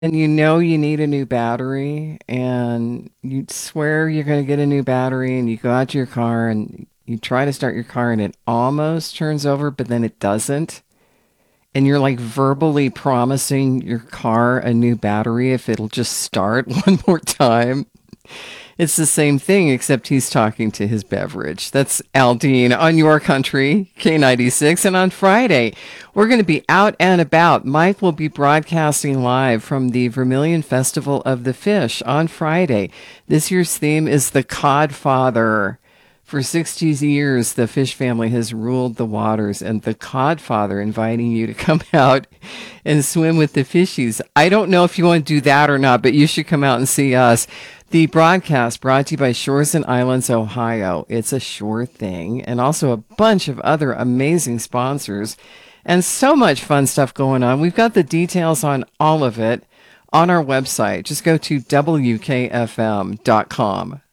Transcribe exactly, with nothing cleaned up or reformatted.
And you know you need a new battery, and you swear you're going to get a new battery, and you go out to your car and you try to start your car, and it almost turns over, but then it doesn't. And you're like verbally promising your car a new battery if it'll just start one more time. It's the same thing, except he's talking to his beverage. That's Aldine on Your Country, K ninety-six. And on Friday, we're going to be out and about. Mike will be broadcasting live from the Vermilion Festival of the Fish on Friday. This year's theme is the Codfather. For sixty years, the fish family has ruled the waters, and the Codfather inviting you to come out and swim with the fishies. I don't know if you want to do that or not, but you should come out and see us. The broadcast brought to you by Shores and Islands, Ohio. It's a sure thing, and also a bunch of other amazing sponsors, and so much fun stuff going on. We've got the details on all of it on our website. Just go to W K F M dot com.